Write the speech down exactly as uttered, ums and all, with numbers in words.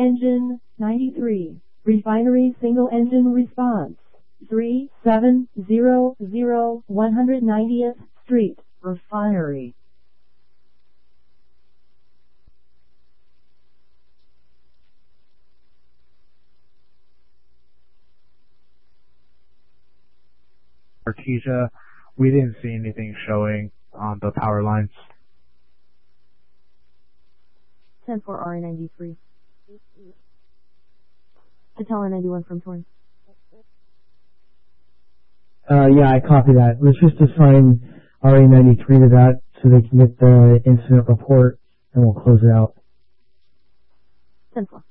Engine ninety-three. Refinery single engine response. three seven zero zero one hundred ninetieth Street, Refinery. Artesia, we didn't see anything showing on the power lines. ten four R A ninety-three. Catella ninety-one from Torrance. Uh, yeah, I copy that. Let's just assign R A ninety-three to that so they can get the incident report, and we'll close it out. ten four.